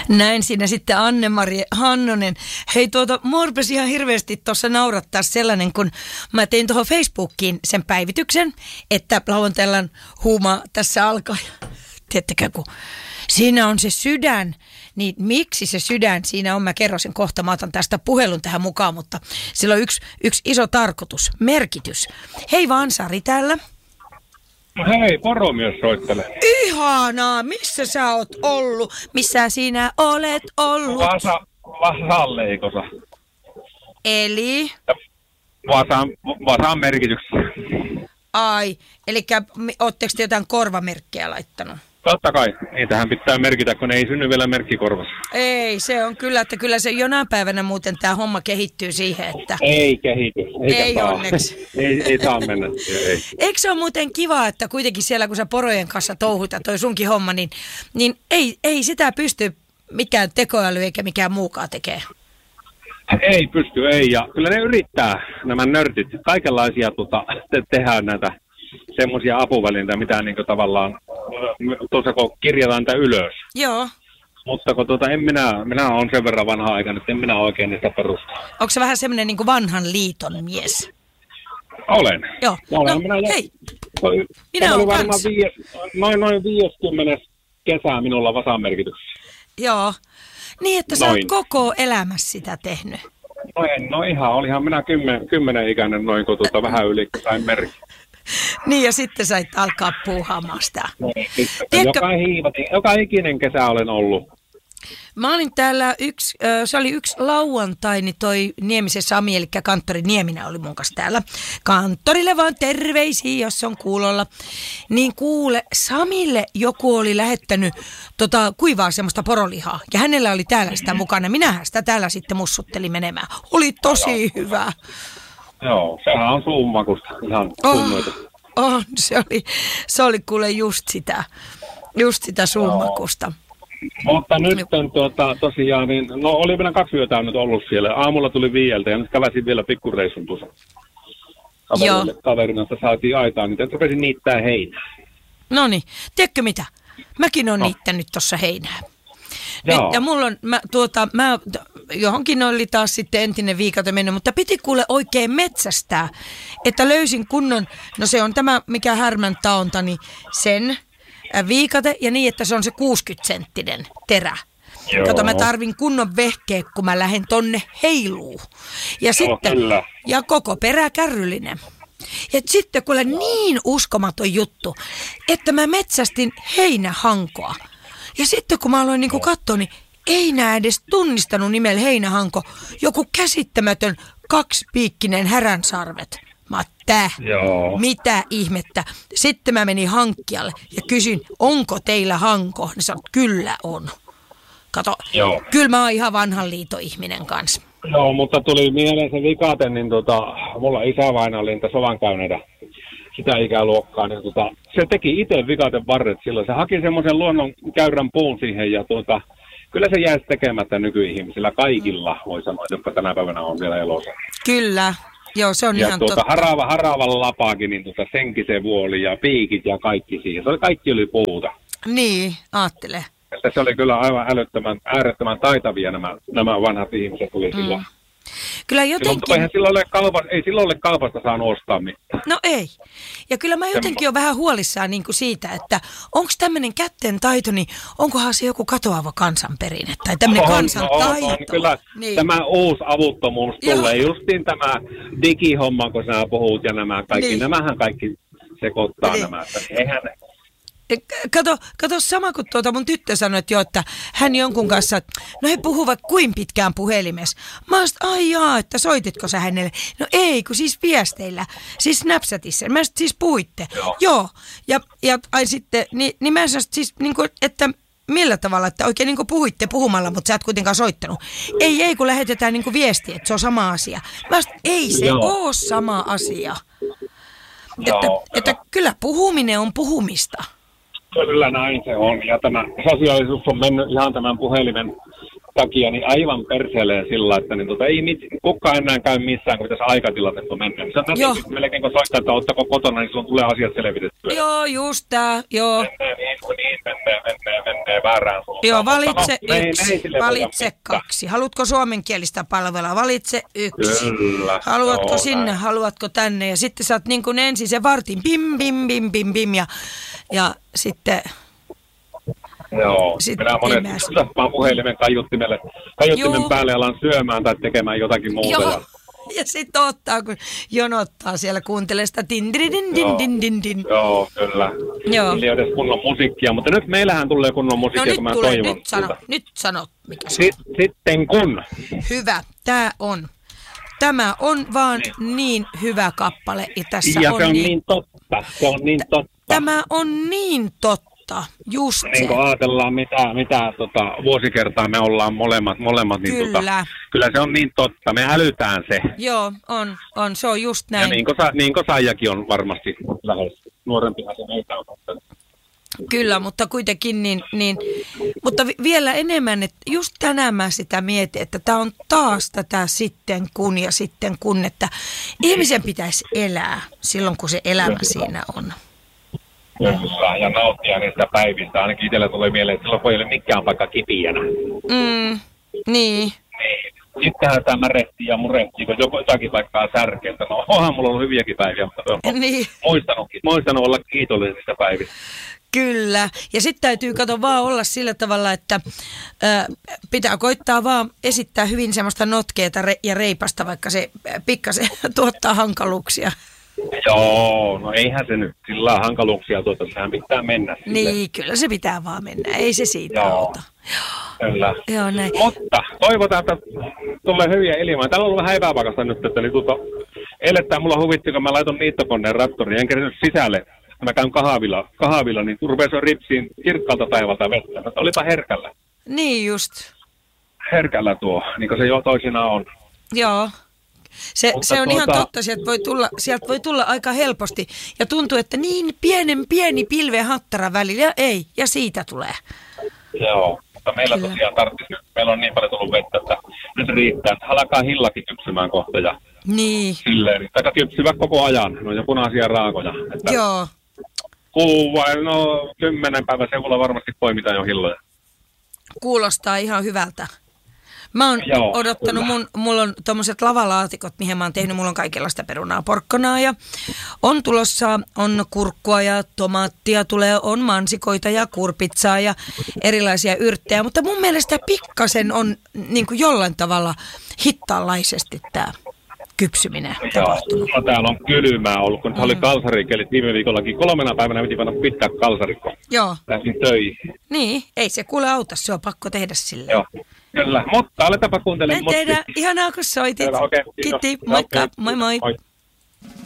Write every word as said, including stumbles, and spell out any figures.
Näin siinä sitten Anne-Mari Hannonen. Hei tuota, mua rupesi ihan hirveästi tuossa naurattaa sellainen, kun mä tein tuohon Facebookiin sen päivityksen, että lauantailla huuma tässä alkaa. Tiedättekö, kun siinä on se sydän, niin miksi se sydän siinä on? Mä kerron sen kohta, mä otan tästä puhelun tähän mukaan, mutta sillä on yksi, yksi iso tarkoitus, merkitys. Hei vaan, Sari täällä. Hei, poromies soittelee. Ihanaa, missä sä oot ollut? Missä sinä olet ollut? Vasa, Vasanleikossa. Eli? Vasan, Vasan merkityksessä. Ai, eli ootteko te jotain korvamerkkejä laittanut? Totta kai, niitähän pitää merkitä, kun ei synny vielä merkkikorvassa. Ei, se on kyllä, että kyllä se jonain päivänä muuten tämä homma kehittyy siihen, että... Ei kehity. Ei saa. Onneksi. ei, ei saa mennä. Ei. Eikö se ole muuten kiva, että kuitenkin siellä, kun sä porojen kanssa touhut ja toi sunkin homma, niin, niin ei, ei sitä pysty mikään tekoäly eikä mikään muukaan tekee. Ei pysty, ei. Ja kyllä ne yrittää, nämä nörtit, kaikenlaisia tuota, te- tehdään näitä semmoisia apuvälineitä, mitä niin tavallaan tuossa kun kirjataan tätä ylös. Joo. Mutta kun tuota, en minä, minä olen sen verran vanha aikana, että en minä oikein niistä perusta. Onko se vähän semmoinen niin kuin vanhan liiton mies? Olen. Joo. Olen. No, minä hei. Toi, Minä olen varmaan viies, noin, noin viisikymmentä kesää minulla Vasan merkityksessä. Joo. Niin, että sä noin. oot koko elämässä sitä tehnyt. No en, no ihan, olihan minä kymmen, kymmenen ikäinen noin, kun tuota, vähän yli, kun sain merkki. Niin, ja sitten sait alkaa puuhaamaan sitä. No, Tiedätkö, joka, hiivatin, joka ikinen kesä olen ollut. mä olin täällä yksi, se oli yksi lauantai, niin toi Niemisen Sami, eli kanttori Nieminen oli mun kanssa täällä. Kanttorille vaan terveisiä, jos on kuulolla. Niin kuule, Samille joku oli lähettänyt tota, kuivaa semmoista porolihaa, ja hänellä oli täällä sitä mukana. Minähän sitä täällä sitten mussuttelin menemään. Oli tosi hyvä. Joo, sehän on suun makusta ihan kunnoita. Oh, oh, se oli, se oli kuule just sitä, just sitä suun makusta. Mutta nyt on tuota, tosiaan, niin, no oli vielä kaksi yötä on nyt ollut siellä. Aamulla tuli viieltä ja nyt käväsin vielä pikkureissun tuossa. Kaverille, kaverina, että saatiin aitaan, niin rupesin niittää heinää. Noniin, tiedätkö mitä? Mäkin olen no. niittänyt tuossa heinää. Nyt, ja mulla on, mä, tuota, mä, johonkin oli taas sitten entinen viikate mennyt, mutta piti kuule oikein metsästää, että löysin kunnon, no se on tämä mikä härmän taonta, niin sen viikate ja niin, että se on se kuusikymmentä senttinen terä. Joo. Kato, mä tarvin kunnon vehkeä, kun mä lähden tonne heiluu. Ja, sitten, kyllä. ja koko perä kärryllinen. Ja sitten kuule niin uskomaton juttu, että mä metsästin heinähankoa. Ja sitten kun mä aloin niinku katsoa, niin ei nää edes tunnistanut nimellä heinähanko. Joku käsittämätön kaksipiikkinen häränsarvet. Mä tää, mitä ihmettä. Sitten mä menin hankkijalle ja kysyin, onko teillä hanko? Ne sanoi, kyllä on. Kato, Joo. kyllä mä oon ihan vanhan liitoihminen kanssa. Joo, mutta tuli mieleen se vikate, niin tota, mulla isävaina oli niitä sodankäyneitä sitä ikäluokkaa, niin tota, se teki itse vikaten varret silloin. Se haki semmoisen luonnon käyrän puun siihen ja tuota, kyllä se jäisi tekemättä nykyihmisillä kaikilla, voi sanoa, jotka tänä päivänä on vielä elossa. Kyllä. Joo, se on ja ihan tuota, totta. Harava, haravalla lapaakin, niin tuota, senkin se vuoli ja piikit ja kaikki siihen. Se oli, kaikki oli puuta. Niin, aattele. Että se oli kyllä aivan älyttömän, äärettömän taitavia nämä, nämä vanhat ihmiset tuli mm. silloin. Kyllä jotenkin... Silloin, silloin ole kaupa, ei silloin ole kaupasta saanut ostaa mitään. No ei. Ja kyllä mä jotenkin olen vähän huolissaan niin kuin siitä, että onko tämmöinen kätten taito, niin onkohan se joku katoava kansanperinne tai tämmöinen kansantaito. On, on, kyllä niin. Tämä uusi avuttomuus tulee. Justiin tämä digihomma, kun sä puhut ja nämä kaikki. Niin. Nämähän kaikki sekoittaa niin. nämä. Eihän... Kato, kato sama kuin tuota mun tyttö sanoi, että, jo, että hän jonkun kanssa, no he puhuvat kuin pitkään puhelimessa. Mä oon ai jaa, että soititko sä hänelle? No ei, kun siis viesteillä, siis Snapchatissa. Mä siis puhuitte. Joo. Joo. Ja, ja ai sitten, niin, niin mä sanoin siis, niin kuin, että millä tavalla, että oikein niin kuin puhuitte puhumalla, mutta sä et kuitenkaan soittanut. Ei, ei, kun lähetetään niin kuin viestiä, että se on sama asia. Mä sanoin, ei se Joo. ole sama asia. Että, että kyllä puhuminen on puhumista. Kyllä näin se on. Ja tämä sosiaalisuus on mennyt ihan tämän puhelimen takia niin aivan perseelleen sillä, että niin tota, ei mit, kukaan enää käy missään, kun pitäisi aikatilanteessa mennä. Se on näin, melkein kun soittaa, että ottako kotona, niin sun tulee asiat selvitettyä. Joo, just tää, joo. Mennään niin kuin niin, mennään, mennään, mennään väärään suuntaan. Joo, valitse no, yksi, ei, ei valitse kaksi. Haluatko suomenkielistä palvelua? Valitse yksi. Kyllä. Haluatko joo, sinne, näin. Haluatko tänne? Ja sitten sä oot niin kuin ensin se vartin, bim, bim, bim, bim, bim, ja, ja sitten... Joo, Sitten minä monesti vaan puhelimen kaiuttimelle, kaiuttimen Joo. päälle alan syömään tai tekemään jotakin muuta. Joo. Ja, ja sitten ottaa, kun jonottaa siellä, kuuntelee sitä din, din, din, din, din, din, din. Joo, kyllä. Joo. Eli edes kunnon musiikkia, mutta nyt meillähän tulee kunnon musiikkia, no, kun mä tulee, toivon. Nyt sano, nyt sano, mikä se on. Sitten kun. Hyvä, tää on. Tämä on vaan niin, niin hyvä kappale. Ja, tässä ja on se on niin, niin totta, se on niin totta. Tämä on niin totta. Just niin kun ajatellaan, mitä, mitä tota, vuosikertaa me ollaan molemmat, molemmat niin kyllä. Tota, kyllä se on niin totta, me älytään se. Joo, on, on, se on just näin. Ja niin kuin, niin kuin Saijakin on varmasti lähes nuorempi asia meitä on. Kyllä, mutta kuitenkin niin, niin mutta vi- vielä enemmän, että just tänään mä sitä mietin, että tämä on taas tätä sitten kun ja sitten kun, että ihmisen pitäisi elää silloin, kun se elämä siinä on. Kyllä, ja nauttia niistä päivistä. Ainakin itsellä tulee mieleen, että silloin kun ei ole mikään paikka kipiänä. Mm, niin. Niin. Sittenhän tämä märehtii ja murehtii, kun joku jotakin paikkaa särkeä. No onhan mulla ollut hyviäkin päiviä, mutta olen niin. muistanutkin. Muistanut olla kiitollinen niistä päivistä. Kyllä. Ja sitten täytyy kato vaan olla sillä tavalla, että ää, pitää koittaa vaan esittää hyvin semmoista notkeeta re- ja reipasta, vaikka se pikkasen tuottaa hankaluuksia. Joo, no eihän se nyt sillä hankaluuksia tuota, sehän pitää mennä sille. Niin, kyllä se pitää vaan mennä, ei se siitä Joo. auta. Kyllä. Joo, näin. Mutta toivotaan, että tulee hyviä ilmoja. Täällä on ollut vähän epävakasta nyt, että eli tuota, eilettäin mulla huvitti, kun mä laiton niittokoneen rattoriin, enkä nyt sisälle, kun mä käyn kahvilla, kahvilla niin rupesi jo ripsiin kirkkaalta taivalta vettä. Mutta olipa herkällä. Niin just. Herkällä tuo, niin kuin se jo toisinaan on. Joo. Se, se on tuota... ihan totta, sieltä voi, tulla, sieltä voi tulla aika helposti ja tuntuu, että niin pienen pieni pilven hattara välillä ja ei, ja siitä tulee. Joo, mutta meillä Kyllä. tosiaan tarvitsisi nyt, meillä on niin paljon tullut vettä, että nyt riittää, että alkaa hillakin kypsymään kohta ja niin. silleen, tai kypsyvät koko ajan, no ja punaisia raakoja. Että Joo. Kuu vai no kymmenen päivän seudulla varmasti poimitaan jo hilloja. Kuulostaa ihan hyvältä. Mä oon Joo, odottanut, mun, mulla on tommoset lavalaatikot, mihin mä oon tehnyt, mulla on kaikenlaista perunaa, porkkanaa ja on tulossa, on kurkkua ja tomaattia tulee, on mansikoita ja kurpitsaa ja erilaisia yrttejä, mutta mun mielestä pikkasen on niin kuin jollain tavalla hittaalaisesti tää kypsyminen tapahtunut. Joo, täällä on kylmää ollut, kun mm. oli kalsarikelit viime viikollakin. Kolmena päivänä piti panna pitää kalsarikko. Joo. Lähdin töihin. Niin, ei se kuule auta, se on pakko tehdä silleen. Joo, kyllä. Mutta aletaanpa kuuntelemaan. Näin tehdään. Ihanaa, kun soitit. Selvä, okay, Kiitti, moikka, okay. moi moi. Moi.